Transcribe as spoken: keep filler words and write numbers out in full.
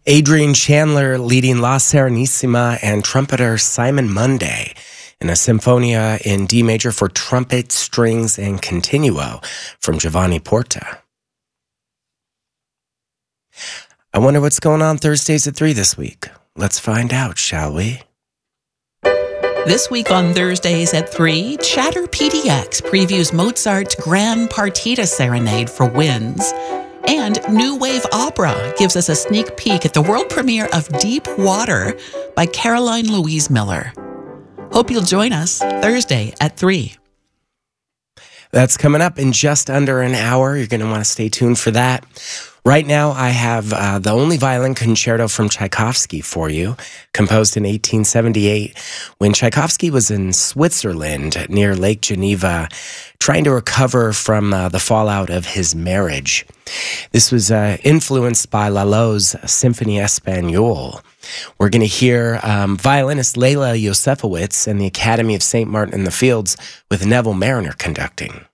Adrian Chandler leading La Serenissima and trumpeter Simon Munday in a Sinfonia in D major for trumpet, strings, and continuo from Giovanni Porta. I wonder what's going on Thursdays at three this week. Let's find out, shall we? This week on Thursdays at three, Chatter P D X previews Mozart's Grand Partita Serenade for winds. And New Wave Opera gives us a sneak peek at the world premiere of Deep Water by Caroline Louise Miller. Hope you'll join us Thursday at three. That's coming up in just under an hour. You're going to want to stay tuned for that. Right now, I have uh, the only violin concerto from Tchaikovsky for you, composed in eighteen seventy-eight, when Tchaikovsky was in Switzerland near Lake Geneva, trying to recover from uh, the fallout of his marriage. This was uh, influenced by Lalo's Symphony Espagnole. We're going to hear um, violinist Leila Yosefowitz and the Academy of Saint Martin in the Fields with Neville Mariner conducting.